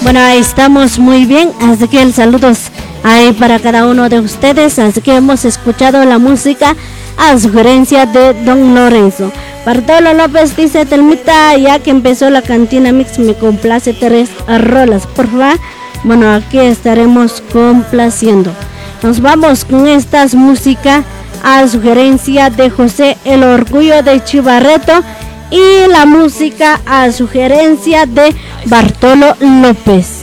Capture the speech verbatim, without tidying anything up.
Bueno, ahí estamos muy bien, así que el saludos ahí para cada uno de ustedes. Así que hemos escuchado la música a sugerencia de Don Lorenzo. Bartolo López dice: Telmita, ya que empezó la cantina mix, me complace tres rolas, por favor. Bueno, aquí estaremos complaciendo. Nos vamos con esta música a sugerencia de José El Orgullo de Chivarreto y la música a sugerencia de Bartolo López.